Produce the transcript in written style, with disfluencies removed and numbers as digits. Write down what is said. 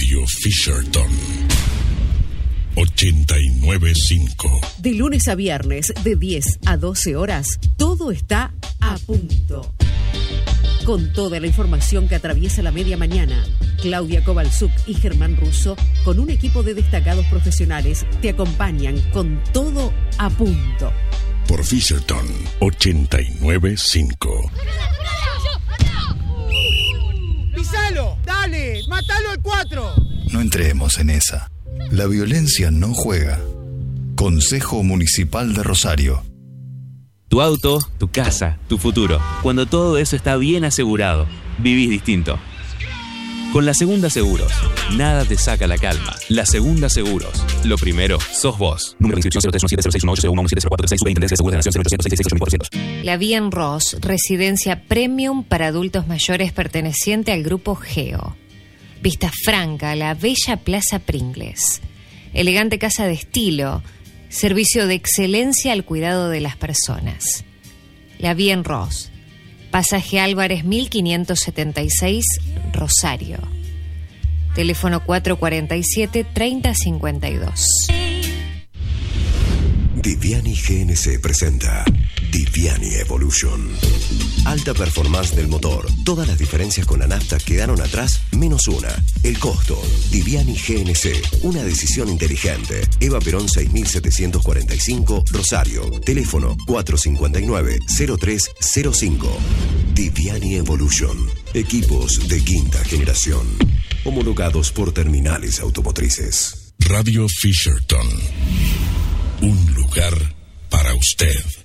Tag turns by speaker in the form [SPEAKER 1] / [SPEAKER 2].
[SPEAKER 1] Radio Fisherton 89.5.
[SPEAKER 2] De lunes a viernes, de 10 a 12 horas, todo está a punto. Con toda la información que atraviesa la media mañana, Claudia Kovalchuk y Germán Russo, con un equipo de destacados profesionales, te acompañan con todo a punto.
[SPEAKER 1] Por Fisherton 89.5.
[SPEAKER 3] ¡Pisalo! ¡Dale! ¡Mátalo al 4!
[SPEAKER 4] No entremos en esa. La violencia no juega. Consejo Municipal de Rosario.
[SPEAKER 5] Tu auto, tu casa, tu futuro. Cuando todo eso está bien asegurado, vivís distinto. Con La Segunda Seguros, nada te saca la calma. La Segunda Seguros. Lo primero, sos vos. Número de inscripción 0317061801170436. Superintendencia de Seguros de la Nación 0800668400.
[SPEAKER 6] La Bien Ross, residencia premium para adultos mayores perteneciente al grupo Geo. Vista franca a la bella Plaza Pringles. Elegante casa de estilo. Servicio de excelencia al cuidado de las personas. La Bien Ross. Pasaje Álvarez 1576, Rosario. Teléfono 447-3052.
[SPEAKER 7] Diviani GNC presenta Diviani Evolution. Alta performance del motor. Todas las diferencias con la nafta quedaron atrás, menos una. El costo. Diviani GNC. Una decisión inteligente. Eva Perón 6745, Rosario. Teléfono 459-0305. Diviani Evolution. Equipos de quinta generación. Homologados por terminales automotrices.
[SPEAKER 1] Radio Fisherton. Un lugar para usted.